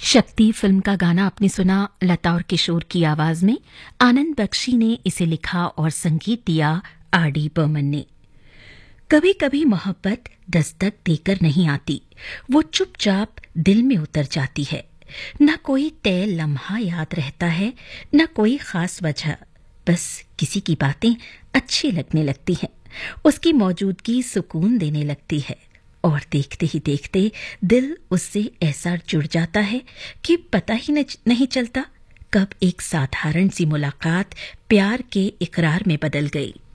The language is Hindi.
शक्ति फिल्म का गाना आपने सुना लता और किशोर की आवाज में। आनंद बख्शी ने इसे लिखा और संगीत दिया आर.डी. बर्मन ने। कभी कभी मोहब्बत दस्तक देकर नहीं आती, वो चुपचाप दिल में उतर जाती है। न कोई तय लम्हा याद रहता है, न कोई खास वजह, बस किसी की बातें अच्छी लगने लगती हैं, उसकी मौजूदगी सुकून देने लगती है और देखते ही देखते दिल उससे ऐसा जुड़ जाता है कि पता ही नहीं चलता कब एक साधारण सी मुलाकात प्यार के इकरार में बदल गई।